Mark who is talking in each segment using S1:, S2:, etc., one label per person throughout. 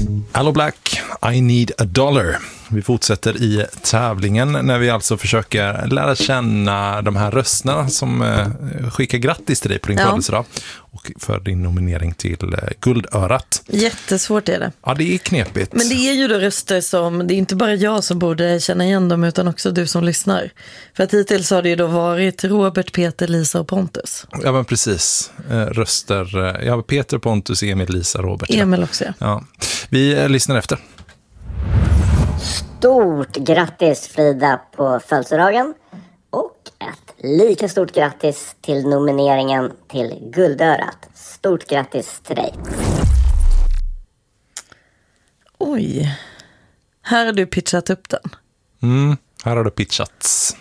S1: Allo Black, I need a dollar. Vi fortsätter i tävlingen när vi alltså försöker lära känna de här rösterna som skickar grattis till dig på din födelsedag och för din nominering till Guldörat.
S2: Jättesvårt är det.
S1: Ja, det är knepigt.
S2: Men det är ju då röster som, det är inte bara jag som borde känna igen dem utan också du som lyssnar. För att hittills har det ju då varit Robert, Peter, Lisa och Pontus.
S1: Ja, men precis. Röster, Peter, Pontus, Emil, Lisa, Robert.
S2: Emil också,
S1: ja. Vi lyssnar efter.
S3: Stort grattis Frida på födelsedagen och ett lika stort grattis till nomineringen till Guldörat. Stort grattis till dig.
S2: Oj, här har du pitchat upp den.
S1: Här har det pitchats.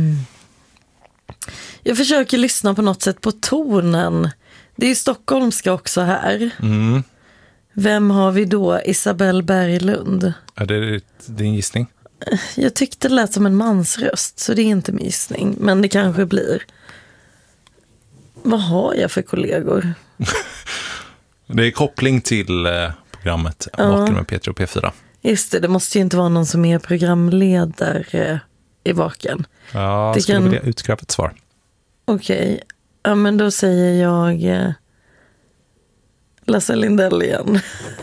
S2: Jag försöker lyssna på något sätt på tonen. Det är stockholmska också här. Vem har vi då? Isabelle Berglund.
S1: Är det din gissning?
S2: Jag tyckte det lät som en mansröst, så det är inte min gissning. Men det kanske blir. Vad har jag för kollegor?
S1: Det är koppling till programmet Vaken med Peter och P4.
S2: Just det måste ju inte vara någon som är programledare i Vaken.
S1: Ja, det skulle vilja utkräva ett svar.
S2: Okej, ja men då säger jag Lasse Lindell igen.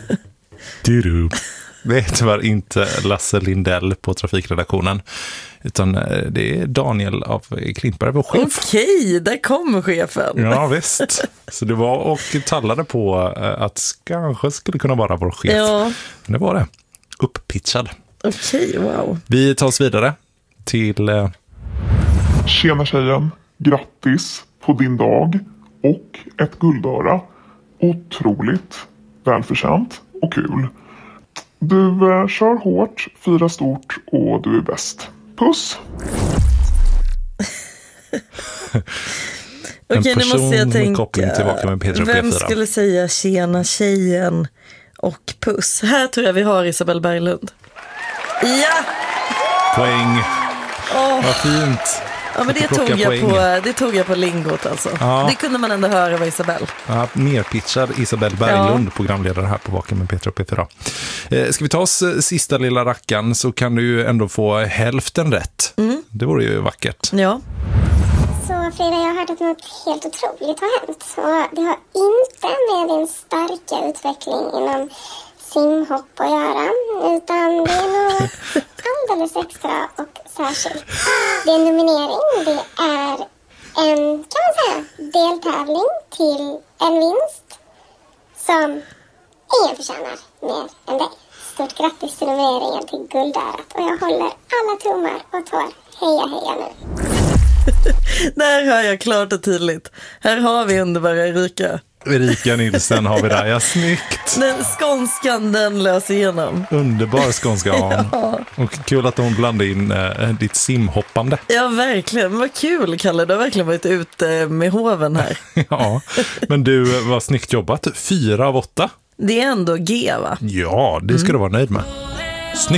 S1: Det är tyvärr inte Lasse Lindell på trafikredaktionen, utan det är Daniel av Klintberg, vår chef.
S2: Okej, där kommer chefen.
S1: Ja, visst. Så det var och tallade på att kanske skulle kunna vara vår chef.
S2: Ja.
S1: Men det var det. Upppitchad.
S2: Okej, wow.
S1: Vi tar oss vidare till...
S4: Tjena tjejen, grattis på din dag och ett guldöra. Otroligt välförtjänt och kul. Du kör hårt, fira stort och du är bäst. Puss!
S2: Okej, nu måste jag tänka.
S1: Vem
S2: skulle säga tjena tjejen och puss? Här tror jag vi har Isabelle Berglund. Ja!
S1: Poäng. Vad fint.
S2: Ja, men det tog jag på lingot alltså. Ja. Det kunde man ändå höra var Isabelle.
S1: Ja, nerpitchad Isabelle Berglund, programledare här på Vaken med Peter och P4. Ska vi ta oss sista lilla rackan så kan du ju ändå få hälften rätt. Det vore ju vackert.
S2: Ja.
S5: Så Frida, jag har hört att något helt otroligt har hänt. Och det har inte med din starka utveckling inom simhopp att göra, utan det är något alldeles extra och särskilt. Det är en nominering, det är en, kan man säga, deltävling till en vinst som ingen förtjänar mer än dig. Stort grattis till nomineringen till Guldörat och jag håller alla tummar och tår. Heja, heja nu!
S2: Där hör jag klart och tydligt. Här har vi underbara
S1: Erika Nilsen har vi där, ja, snyggt.
S2: Den skånskan, den löser igenom.
S1: Underbar skånska. Ja. Och kul att hon blandade in ditt simhoppande.
S2: Ja, verkligen. Vad kul, Kalle. Du har verkligen varit ute med hoven här.
S1: Ja, men du, var snyggt jobbat. 4 av 8.
S2: Det är ändå G, va?
S1: Ja, det ska du vara nöjd med. Snyggt.